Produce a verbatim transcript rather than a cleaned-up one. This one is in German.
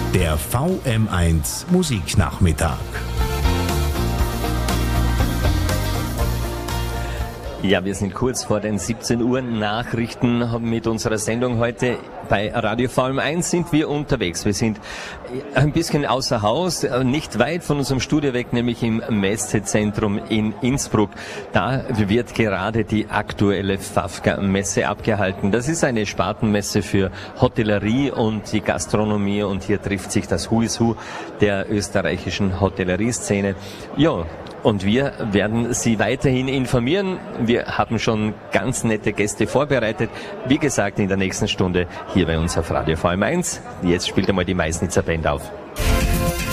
Der V M eins Musiknachmittag. Ja, wir sind kurz vor den siebzehn Uhr Nachrichten mit unserer Sendung heute. Bei Radio V M eins sind wir unterwegs. Wir sind ein bisschen außer Haus, nicht weit von unserem Studio weg, nämlich im Messezentrum in Innsbruck. Da wird gerade die aktuelle Fafka-Messe abgehalten. Das ist eine Spartenmesse für Hotellerie und die Gastronomie und hier trifft sich das Who is Who der österreichischen Hotellerie-Szene. Ja, und wir werden Sie weiterhin informieren. Wir haben schon ganz nette Gäste vorbereitet. Wie gesagt, in der nächsten Stunde hier bei uns auf Radio V M eins. Jetzt spielt einmal die Meißnitzer Band auf.